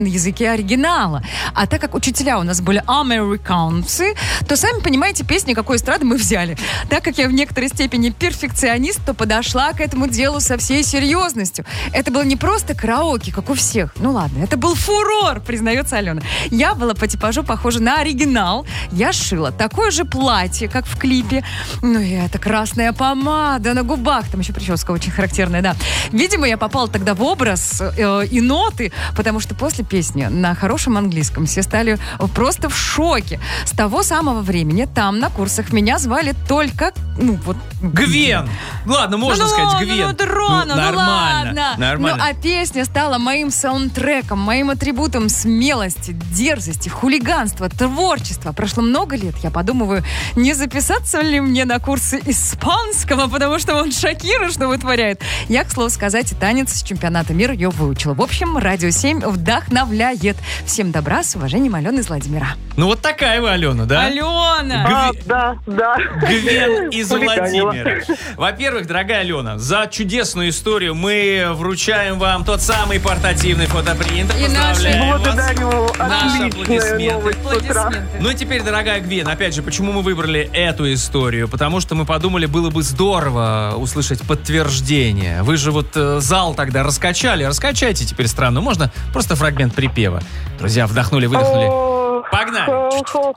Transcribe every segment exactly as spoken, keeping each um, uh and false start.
на языке оригинала. А так как учителя у нас были американцы, то, сами понимаете, песни какой эстрады мы взяли. Так как я в некоторой степени перфекционист, то подошла к этому делу со всей серьезностью. Это было не просто караоке, как у всех. Ну ладно, это был фурор, признается Алена. Я была по типажу похожа на оригинал. Я шила такое же платье, как в клипе. Ну и это красная помада на губах. Там еще прическа очень характерная, да. Видимо, я попала тогда в образ э, и ноты, потому что после песни на хорошем английском все стали просто в шоке. С того самого времени там на курсах меня звали только, ну вот... Гвен! Ладно, можно ну, сказать ну, Гвен. Ну, Дрона, ну, нормально, ну ладно. Нормально. Ну, а песня стала моим саундтреком, моим атрибутом смелости, дерзости, хулиганства, творчества. Прошло много лет, я подумываю, не записаться ли мне на курсы испанского, потому что он Шакира, что вытворяет. Я, к слову сказать, и танец с чемпионата мира ее выучила. В общем, Радио семь вдохновляет. Всем добра, с уважением, Алена из Владимира. Ну вот такая вы, Алена, да? Алена! А, Гвен, да, да. Гвен из Хулиганила. Владимира. Во-первых, дорогая Алена, за чудесную историю мы вручаем вам тот самый портативный фотопринтер. И Поздравляем вас. Благодарю. Наши Отличная аплодисменты. новость с утра. Аплодисменты. Ну и теперь, дорогая Гвен, опять же, почему мы выбрали эту историю? Потому что мы подумали, было бы здорово услышать подтверждение. Вы же вот э, зал тогда раскачали. Раскачайте теперь страну. Можно просто фрагмент припева. Друзья, вдохнули, выдохнули. Ох, Погнали. ох, ох.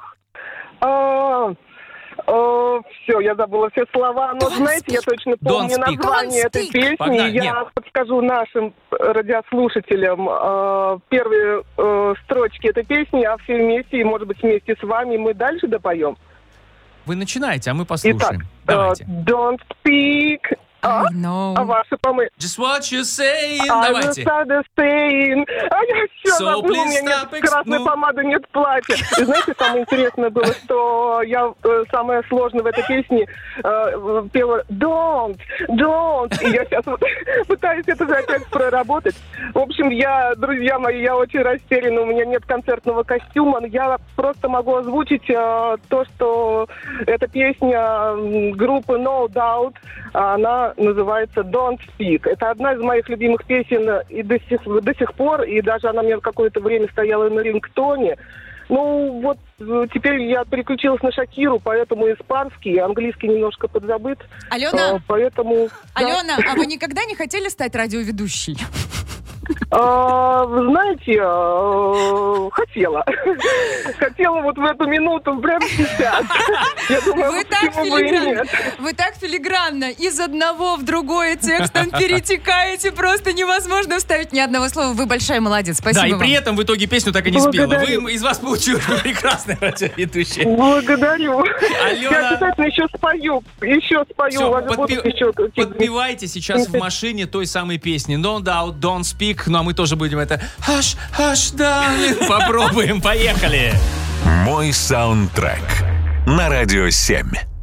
А, а, Все, я забыла все слова, но Don't знаете, я speak. точно помню Don't speak. название Don't этой speak. песни. Погнали. Я Нет. подскажу нашим радиослушателям э, первые э, строчки этой песни, а все вместе, и может быть вместе с вами мы дальше допоем. Вы начинаете, а мы Итак, послушаем. э, Давайте. Don't speak. А? I know. А ваши помы... Just what you saying. I Давайте. just understand. А я все So забыла, у меня please нет stop красной ex- помады, нет платья. И знаете, самое интересное было, что я э, самое сложное в этой песне э, пела don't, don't. И я сейчас вот пытаюсь это же опять проработать. В общем, я, друзья мои, я очень растеряна, у меня нет концертного костюма, но я просто могу озвучить э, то, что эта песня э, группы No Doubt, она называется Don't Speak. Это одна из моих любимых песен и до сих, до сих пор, и даже она у меня какое-то время стояла на рингтоне. Ну, вот э, теперь я переключилась на Шакиру, поэтому испанский, английский немножко подзабыт. Алена, Э, поэтому... да. Алена, а вы никогда не хотели стать радиоведущей? А, вы знаете, э, хотела. Хотела вот в эту минуту, прямо сейчас. Я думаю, Вы так почему бы и филигранно, нет. вы так филигранно из одного в другое текстом перетекаете, просто невозможно вставить ни одного слова. Вы большая молодец, спасибо Да, и вам. при этом в итоге песню так и не спела. Благодарю. Вы, из вас получилась прекрасная радиоведущая. Благодарю. Алена. Я обязательно еще спою. Еще спою. Все, У вас же будут еще какие-то- подпевайте сейчас в машине той самой песни. No doubt, don't speak. Ну, а мы тоже будем это hush, hush, darling. Попробуем, поехали. Мой саундтрек на Радио семь.